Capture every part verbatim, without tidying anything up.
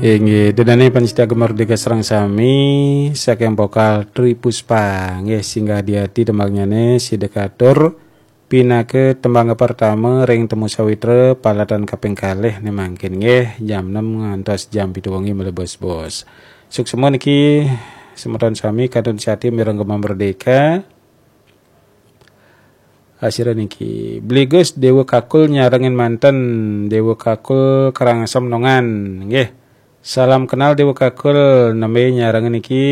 Inggih, dedane pancita gemardika serang sami saking vokal Tri Puspa nggih singgah di hati tembangnyane si dekatur pinake tembang pertama ring temu sawitra palatan kaping kalih nemangkin nggih jam enam ngantos jam pitu wengi melebos bos. Suksema niki semeton sami kadon sati mireng Gemah Merdeka. Asira niki Bligos Dewa Kakul nyarengin manten Dewa Kakul Karangasem Nongan nggih. Salam kenal Dewa Kakul namanya nyarengin niki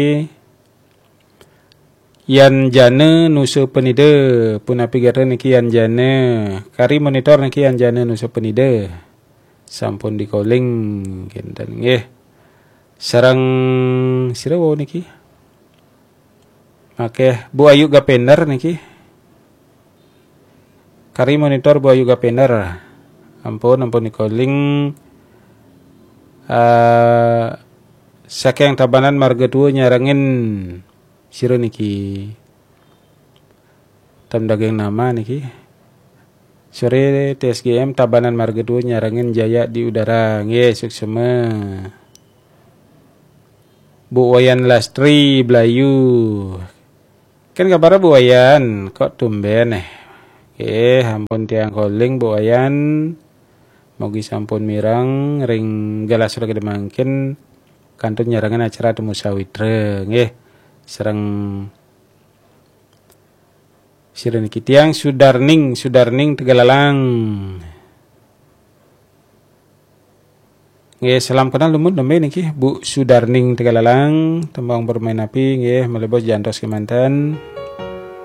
Yan Jane Nusa Penida punapi gara niki Yan Jane kari monitor niki Yan Jane Nusa Penida sampun di calling kinten nggih sareng sira wo niki make Bu Ayu Gapender niki kari monitor Bu Ayu Gapender ampun ampun di calling uh, saking Tabanan Marga Tua nyarengin sira niki tam daging nama niki sore T S G M Tabanan Marga Tua nyarengin Jaya di udara nggih suksema Bu Wayan Lastri Blayu kan kabar Bu Wayan kok tumben eh eh ampun tiang calling Bu Wayan mugi sampun mirang ring galas lagi demangkin kantun nyarangan acara temu sawitra nggih serang sira niki tiang Sudarning Sudarning Tegalalang nggih salam kenal lumut nembe niki Bu Sudarning Tegalalang tembang bermain api nggih melebos jantos kemanten.